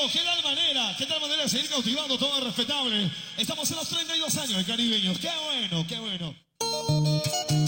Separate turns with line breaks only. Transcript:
qué tal manera de seguir cautivando, todo respetable. Estamos en los 32 años de Caribeños. Qué bueno, qué bueno.